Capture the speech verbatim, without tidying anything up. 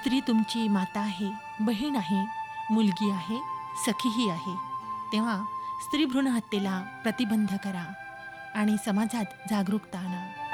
स्त्री तुमची माता आहे, बहीण आहे, मुलगी आहे, सखीही आहे. तेव्हा स्त्री भ्रूण हत्येला प्रतिबंध करा आणि समाजात जागरूकता आणा.